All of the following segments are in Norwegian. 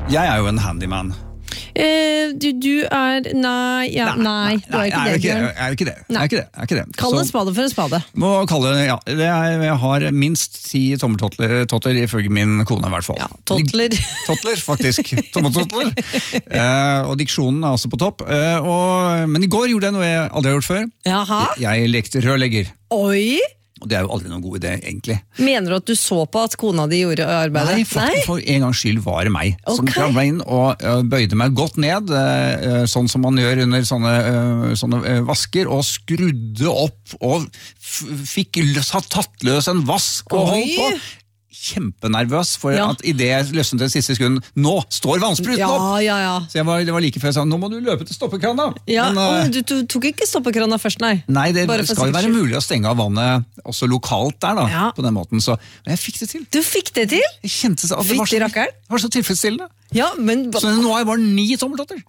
Jeg er jo en handyman. Du er Nei, du er ikke det. Jeg er ikke det. Kall en spade for en spade. Må kalle det, jeg har minst 10 tommeltotter ifølge min kone i hvert fall. Ja, tottler. Tottler, faktisk. Tommeltottler. Og diksjonen er også på topp. Men i går gjorde jeg noe jeg aldri har gjort før. Jaha. Jeg lekte rørlegger. Oi! Og det er jo aldri noen god idé, egentlig. Mener du at du så på at kona di gjorde arbeidet? Nei, faktisk for en gangs skyld var det meg som kravla inn og bøyde meg godt ned, sånn som man gjør under sånne vasker, og skrudde opp og fikk tatt løs en vask og holdt på. Kjempenervøs for at i det jeg løsnet det siste sekunden, nå står vannspruten opp! Ja. Så det var like før jeg sa, nå må du løpe til stoppekrana. Ja, men, du tok ikke stoppekrana først, nei? Nei, det skal jo være mulig å stenge av vannet også lokalt der da, på den måten. Så jeg fikk det til. Du fikk det til? Jeg kjente at det var så tilfredsstillende. Ja, men... Så nå har jeg bare 9 tommeltotter.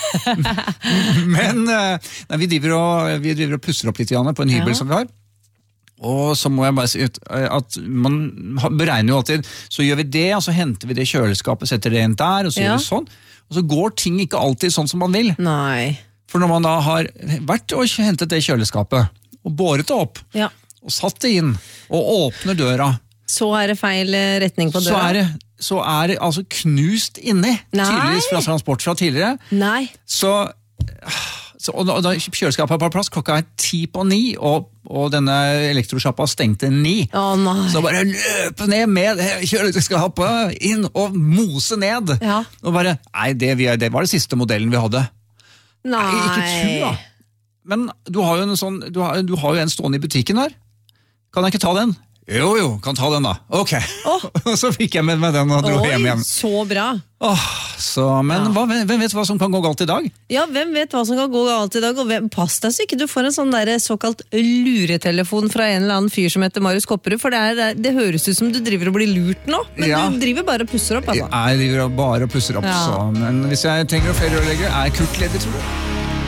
Men vi driver og pusser opp litt på en hybel som vi har. Og så må jeg bare si at man beregner jo alltid, så gjør vi det, og så henter vi det i kjøleskapet, setter det inn der, og så gjør vi sånn. Og så går ting ikke alltid sånn som man vil. Nei. For når man da har vært og hentet det i kjøleskapet, og båret det opp, og satt det inn, og åpner døra, så er det feil retning på døra. Så er det altså knust inni, tydeligvis fra transport fra tidligere. Nei. Og da kjøleskapet er på plass, klokka er 10:10, og denne elektrosjappa stengte 9. Så bare løpe ned med kjøleskapet, inn og mose ned. Og bare, nei, det var det siste modellen vi hadde. Nei, ikke tur da. Men du har jo en stående i butikken her. Kan jeg ikke ta den? Jo, kan ta den da. Ok. Og så fikk jeg med meg den og dro hjem igjen. Så bra. Men hvem vet hva som kan gå galt i dag? Ja, hvem vet hva som kan gå galt i dag, og pass deg så ikke du får en sånn der såkalt luretelefon fra en eller annen fyr som heter Marius Kopperud, for det høres ut som du driver og blir lurt nå, men du driver bare og pusser opp, altså. Jeg driver bare og pusser opp, men hvis jeg trenger å flere rørlegger, er Kurt ledig, tror du?